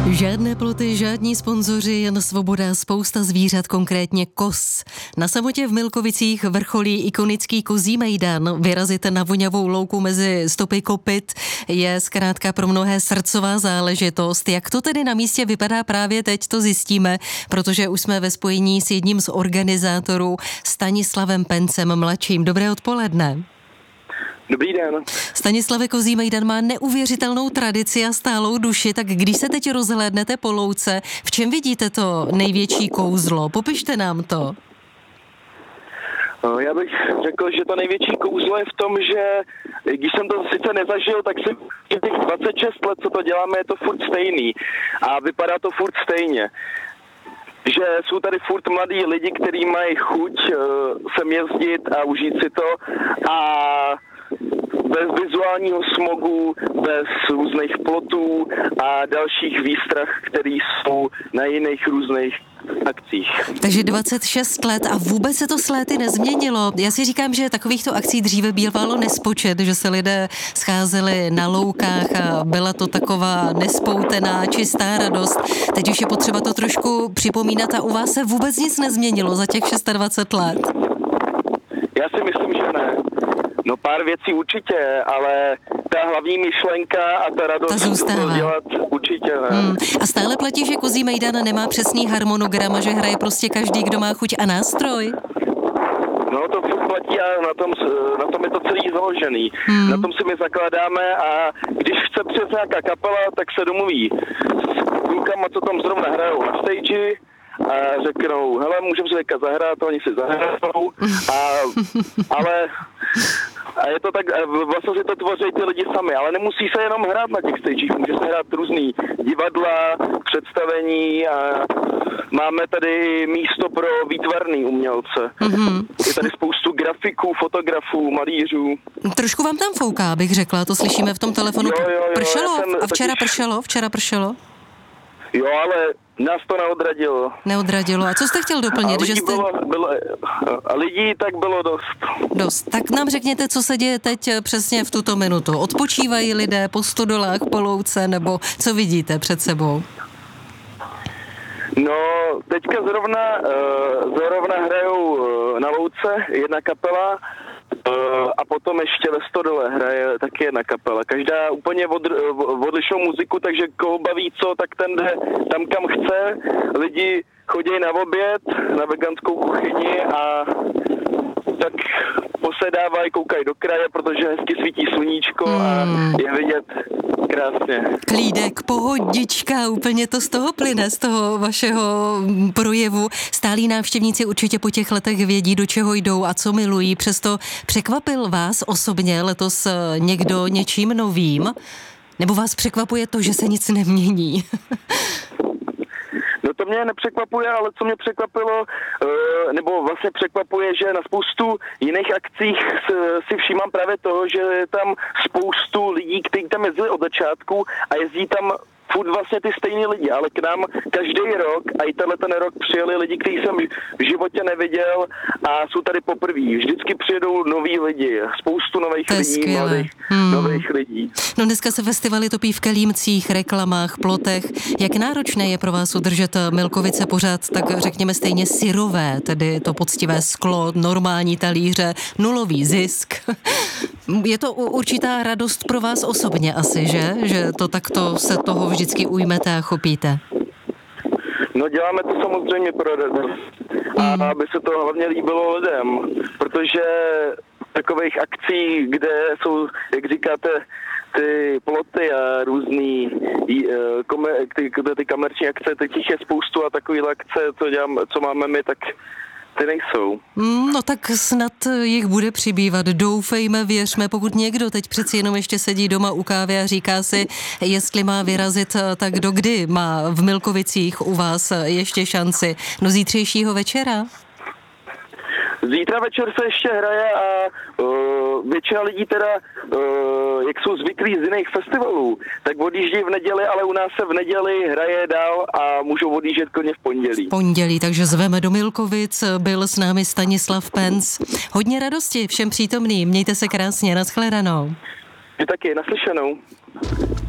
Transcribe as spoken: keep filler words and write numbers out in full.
Žádné ploty, žádní sponzoři, jen svoboda, spousta zvířat, konkrétně kos. Na samotě v Milkovicích vrcholí ikonický kozí mejdan. Vyrazit na vonavou louku mezi stopy kopyt je zkrátka pro mnohé srdcová záležitost. Jak to tedy na místě vypadá právě teď, to zjistíme, protože už jsme ve spojení s jedním z organizátorů, Stanislavem Pencem mladším. Dobré odpoledne. Dobrý den. Stanislave, kozí mejdan má neuvěřitelnou tradici a stálou duši, tak když se teď rozhlédnete po louce, v čem vidíte to největší kouzlo? Popište nám to. Já bych řekl, že to největší kouzlo je v tom, že když jsem to sice nezažil, tak si těch dvacet šest let, co to děláme, je to furt stejný a vypadá to furt stejně. Že jsou tady furt mladí lidi, kteří mají chuť uh, sem jezdit a užít si to a bez vizuálního smogu, bez různých plotů a dalších výstrah, které jsou na jiných různých akcích. Takže dvacet šest let a vůbec se to s léty nezměnilo. Já si říkám, že takovýchto akcí dříve bývalo nespočet, že se lidé scházeli na loukách a byla to taková nespoutená, čistá radost. Teď už je potřeba to trošku připomínat a u vás se vůbec nic nezměnilo za těch dvacet šest let. Já si myslím, že ne. No pár věcí určitě, ale ta hlavní myšlenka a ta radost ta zůstává. Dělat určitě ne. Hmm. A stále platí, že kozí mejdan nemá přesný harmonogram a že hraje prostě každý, kdo má chuť a nástroj? No to furt platí a na tom, na tom je to celý založený. Hmm. Na tom si my zakládáme a když chce přijet nějaká kapela, tak se domluví s klukama, co tam zrovna hrajou na stage a řeknou, hele, můžeme si teďka zahrát, oni si zahrajou, a, ale a je to tak, vlastně si to tvoří ty lidi sami, ale nemusí se jenom hrát na těch stagech, může se hrát různý divadla, představení a máme tady místo pro výtvarný umělce. Mm-hmm. Je tady spoustu grafiků, fotografů, malířů. Trošku vám tam fouká, bych řekla, to slyšíme v tom telefonu. Jo, jo, jo, pršelo? A včera totiž... pršelo? Včera pršelo? Jo, ale nás to neodradilo. Neodradilo. A co jste chtěl doplnit? A že jste... bylo, bylo, a lidí tak bylo dost. Dost. Tak nám řekněte, co se děje teď přesně v tuto minutu. Odpočívají lidé po stodolách, po louce, nebo co vidíte před sebou? No, teďka zrovna, uh, zrovna hrajou uh, na louce jedna kapela, Uh, a potom ještě ve Stodole hraje taky jedna kapela. Každá úplně od, odlišnou muziku, takže koho baví co, tak ten jde tam, kam chce. Lidi chodí na oběd, na veganskou kuchyni a tak posedávají, koukají do kraje, protože hezky svítí sluníčko a je vidět krásně. Klídek, pohodička, úplně to z toho plyne, z toho vašeho projevu. Stálí návštěvníci určitě po těch letech vědí, do čeho jdou a co milují. Přesto překvapil vás osobně letos někdo něčím novým? Nebo vás překvapuje to, že se nic nemění? No to mě nepřekvapuje, ale co mě překvapilo, nebo vlastně překvapuje, že na spoustu jiných akcích si všímám právě toho, že je tam spoustu lidí, kteří tam jezdili od začátku a jezdí tam furt vlastně ty stejní lidi, ale k nám každý rok a i tenhle ten rok přijeli lidi, kteří jsem v životě neviděl a jsou tady poprvé. Vždycky přijedou noví lidi, spoustu nových lidí, mladých, hmm. nových lidí. No dneska se festivaly topí v kelímcích, reklamách, plotech. Jak náročné je pro vás udržet Milkovice pořád, tak řekněme stejně syrové, tedy to poctivé sklo, normální talíře, nulový zisk. Je to určitá radost pro vás osobně asi, že? Že to takto se toho vždycky ujmete a chopíte. No děláme to samozřejmě pro radost. A mm. aby se to hlavně líbilo lidem, protože takových akcí, kde jsou, jak říkáte, ty ploty a různý ty, ty komerční akce, těch je spoustu a takových akce, co, dělám, co máme my, tak ty nejsou. No tak snad jich bude přibývat. Doufejme, věřme, pokud někdo teď přeci jenom ještě sedí doma u kávy a říká si, jestli má vyrazit, tak dokdy má v Milkovicích u vás ještě šanci. No zítřejšího večera? Zítra večer se ještě hraje a uh, většina lidí teda, uh, jak jsou zvyklí z jiných festivalů, tak odjíždí v neděli, ale u nás se v neděli hraje dál a můžou odjíždět klidně v pondělí. V pondělí, takže zveme do Milkovic, byl s námi Stanislav Penc. Hodně radosti všem přítomným, mějte se krásně, nashledanou. Vy taky, naslyšenou.